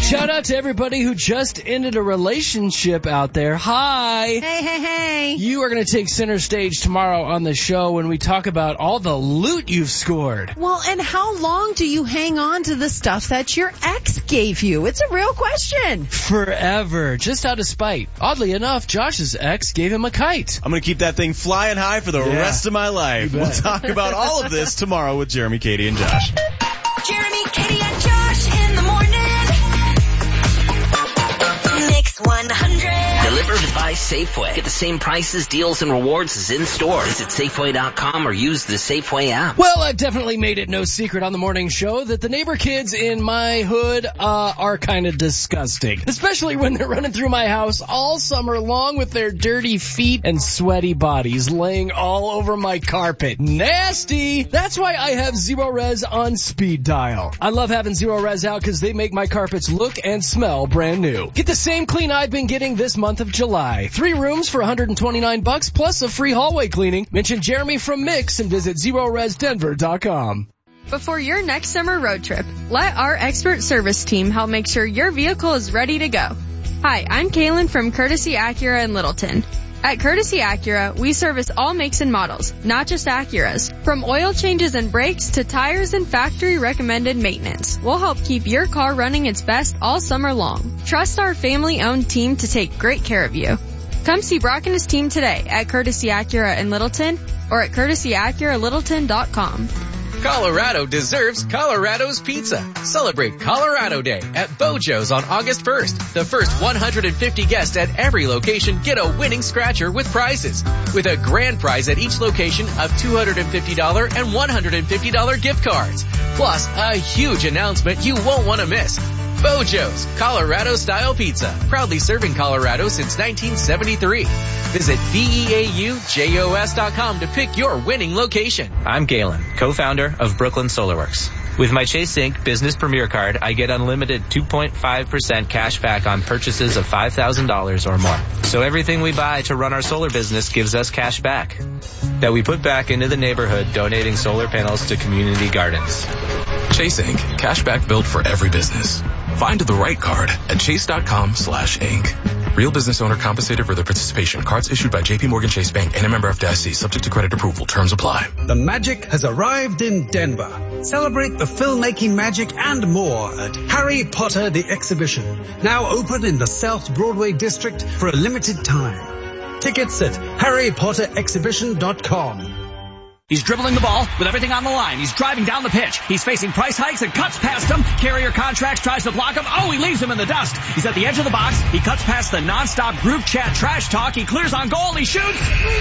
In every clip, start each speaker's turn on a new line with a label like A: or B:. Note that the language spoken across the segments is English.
A: Shout out to everybody who just ended a relationship out there. Hi.
B: Hey.
A: You are going to take center stage tomorrow on the show when we talk about all the loot you've scored.
B: Well, and how long do you hang on to the stuff that your ex gave you? It's a real question.
A: Forever. Just out of spite. Oddly enough, Josh's ex gave him a kite.
C: I'm going to keep that thing flying high for the rest of my life. We'll talk about all of this tomorrow with Jeremy, Katie, and Josh.
D: Jeremy, Katie, and Josh in the morning. Mix 100.
E: Delivered by Safeway. Get the same prices, deals, and rewards as in-store. Visit Safeway.com or use the Safeway app.
A: Well, I've definitely made it no secret on the morning show that the neighbor kids in my hood are kind of disgusting. Especially when they're running through my house all summer long with their dirty feet and sweaty bodies laying all over my carpet. Nasty! That's why I have Zero Res on speed dial. I love having Zero Res out because they make my carpets look and smell brand new. Get the same clean I've been getting this month of July. 3 rooms for $129 plus a free hallway cleaning. Mention Jeremy from Mix and visit ZeroResDenver.com.
F: Before your next summer road trip, let our expert service team help make sure your vehicle is ready to go. Hi, I'm Kaylin from Courtesy Acura in Littleton. At Courtesy Acura, we service all makes and models, not just Acuras. From oil changes and brakes to tires and factory recommended maintenance, we'll help keep your car running its best all summer long. Trust our family-owned team to take great care of you. Come see Brock and his team today at Courtesy Acura in Littleton or at CourtesyAcuraLittleton.com.
G: Colorado deserves Colorado's Pizza. Celebrate Colorado Day at Bojo's on August 1st. The first 150 guests at every location get a winning scratcher with prizes, with a grand prize at each location of $250 and $150 gift cards. Plus, a huge announcement you won't want to miss. Bojo's, Colorado-style pizza. Proudly serving Colorado since 1973. Visit BEAUJOS.com to pick your winning location.
H: I'm Galen, co-founder of Brooklyn SolarWorks. With my Chase Inc. Business Premier Card, I get unlimited 2.5% cash back on purchases of $5,000 or more. So everything we buy to run our solar business gives us cash back that we put back into the neighborhood, donating solar panels to community gardens.
I: Chase Inc. Cashback built for every business. Find the right card at chase.com/inc. Real business owner compensated for their participation. Cards issued by JP Morgan Chase Bank and a member of FDIC, subject to credit approval. Terms apply.
J: The magic has arrived in Denver. Celebrate the filmmaking magic and more at Harry Potter the Exhibition. Now open in the South Broadway District for a limited time. Tickets at HarryPotterExhibition.com.
K: He's dribbling the ball with everything on the line. He's driving down the pitch. He's facing price hikes and cuts past him. Carrier Contracts tries to block him. Oh, he leaves him in the dust. He's at the edge of the box. He cuts past the nonstop group chat trash talk. He clears on goal. He shoots.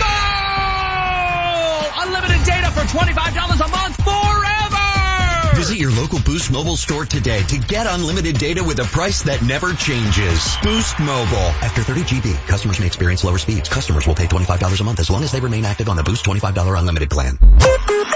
K: Goal! Unlimited data for $25 a month forever!
L: Visit your local Boost Mobile store today to get unlimited data with a price that never changes. Boost Mobile. After 30 GB, customers may experience lower speeds. Customers will pay $25 a month as long as they remain active on the Boost $25 unlimited plan.